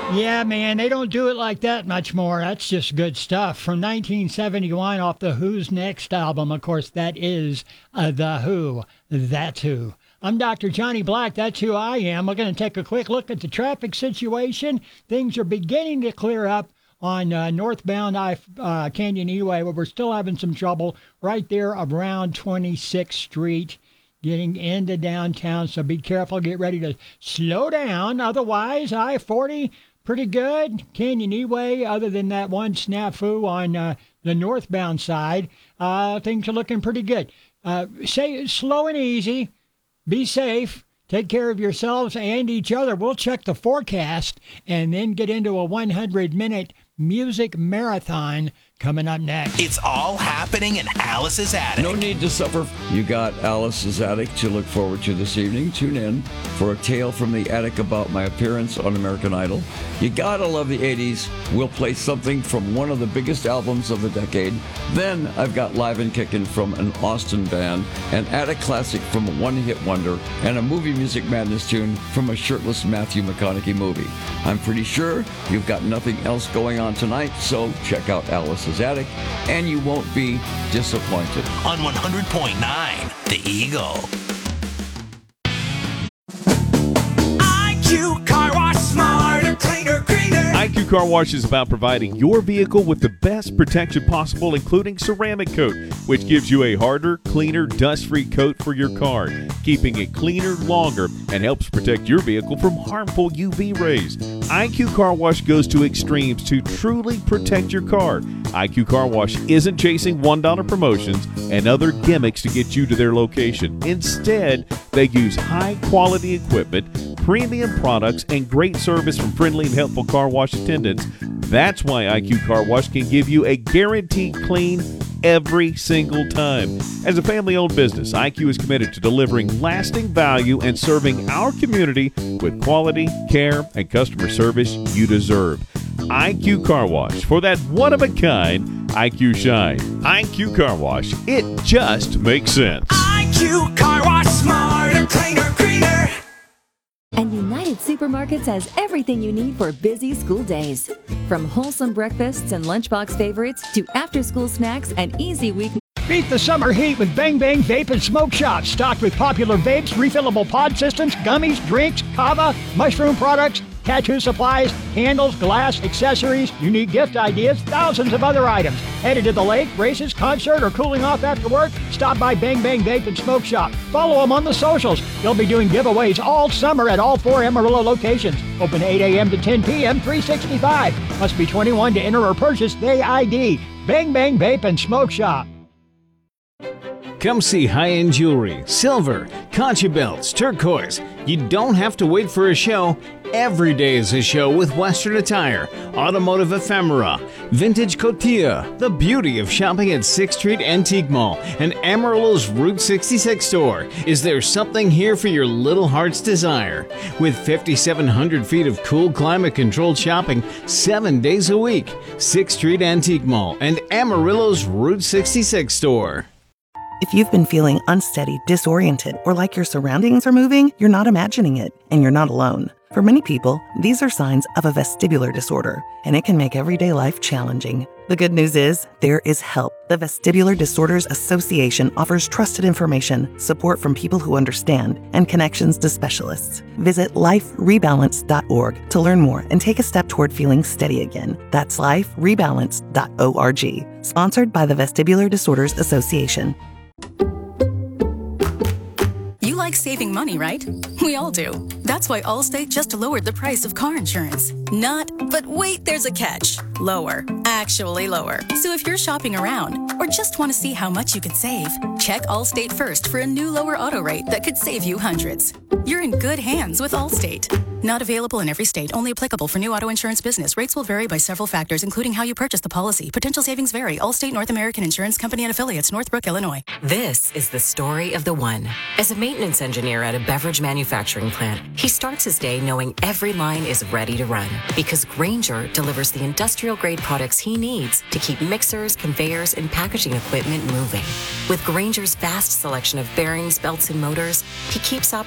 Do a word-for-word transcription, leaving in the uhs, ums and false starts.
Yeah, man, they don't do it like that much more. That's just good stuff. From nineteen seventy-one off the Who's Next album. Of course, that is uh, The Who. That's Who. I'm Doctor Johnny Black. That's who I am. We're going to take a quick look at the traffic situation. Things are beginning to clear up on uh, northbound I uh, Canyon E-Way, but we're still having some trouble right there around twenty-sixth Street. Getting into downtown, so be careful. Get ready to slow down. Otherwise, I forty, pretty good. Canyon E-Way, other than that one snafu on uh, the northbound side, uh, things are looking pretty good. Uh, say slow and easy. Be safe. Take care of yourselves and each other. We'll check the forecast and then get into a hundred minute music marathon coming up next. It's all happening in Alice's Attic. No need to suffer. You got Alice's Attic to look forward to this evening. Tune in for a tale from the attic about my appearance on American Idol. You gotta love the eighties. We'll play something from one of the biggest albums of the decade. Then I've got Live and Kickin' from an Austin band, an attic classic from a one-hit wonder, and a movie music madness tune from a shirtless Matthew McConaughey movie. I'm pretty sure you've got nothing else going on tonight, so check out Alice's Attic, and you won't be disappointed. On one hundred point nine, The Eagle. I Q Car Wash, smarter, cleaner, greener. I Q Car Wash is about providing your vehicle with the best protection possible, including ceramic coat, which gives you a harder, cleaner, dust-free coat for your car, keeping it cleaner longer and helps protect your vehicle from harmful U V rays. I Q Car Wash goes to extremes to truly protect your car. I Q Car Wash isn't chasing one dollar promotions and other gimmicks to get you to their location. Instead, they use high-quality equipment, premium products, and great service from friendly and helpful car wash attendants. That's why I Q Car Wash can give you a guaranteed clean every single time. As a family-owned business, I Q is committed to delivering lasting value and serving our community with quality, care, and customer service you deserve. I Q Car Wash, for that one-of-a-kind I Q shine. I Q Car Wash, it just makes sense. I Q Car Wash, smarter, cleaner, greener. And United Supermarkets has everything you need for busy school days. From wholesome breakfasts and lunchbox favorites to after-school snacks and easy week. Beat the summer heat with Bang Bang Vape and Smoke Shop, stocked with popular vapes, refillable pod systems, gummies, drinks, kava, mushroom products, tattoo supplies, handles, glass, accessories, unique gift ideas, thousands of other items. Headed to the lake, races, concert, or cooling off after work? Stop by Bang Bang Vape and Smoke Shop. Follow them on the socials. They'll be doing giveaways all summer at all four Amarillo locations. Open eight a.m. to ten p.m., three sixty-five. Must be twenty-one to enter or purchase the I D. Bang Bang Vape and Smoke Shop. Come see high-end jewelry, silver, concha belts, turquoise. You don't have to wait for a show. Every day is a show with Western attire, automotive ephemera, vintage cotilla, the beauty of shopping at sixth Street Antique Mall and Amarillo's Route sixty-six store. Is there something here for your little heart's desire? With fifty-seven hundred feet of cool climate-controlled shopping seven days a week, sixth Street Antique Mall and Amarillo's Route sixty-six store. If you've been feeling unsteady, disoriented, or like your surroundings are moving, you're not imagining it, and you're not alone. For many people, these are signs of a vestibular disorder, and it can make everyday life challenging. The good news is, there is help. The Vestibular Disorders Association offers trusted information, support from people who understand, and connections to specialists. Visit life rebalance dot org to learn more and take a step toward feeling steady again. That's life rebalance dot org. Sponsored by the Vestibular Disorders Association. You like saving money, right? We all do. That's why Allstate just lowered the price of car insurance. Not, but wait, there's a catch. Lower. Actually lower. So if you're shopping around or just want to see how much you could save, check Allstate first for a new lower auto rate that could save you hundreds. You're in good hands with Allstate. Not available in every state. Only applicable for new auto insurance business. Rates will vary by several factors, including how you purchase the policy. Potential savings vary. Allstate North American Insurance Company and Affiliates, Northbrook, Illinois. This is the story of the one. As a maintenance engineer at a beverage manufacturing plant, he starts his day knowing every line is ready to run because Grainger delivers the industrial-grade products he needs to keep mixers, conveyors, and packaging equipment moving. With Grainger's vast selection of bearings, belts, and motors, he keeps operating